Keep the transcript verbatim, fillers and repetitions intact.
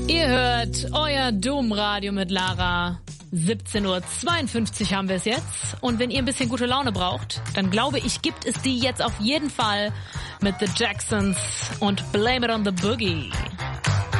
Ihr hört euer Domradio mit Lara. siebzehn Uhr zweiundfünfzig haben wir es jetzt. Und wenn ihr ein bisschen gute Laune braucht, dann glaube ich, gibt es die jetzt auf jeden Fall mit The Jacksons und Blame It on the Boogie.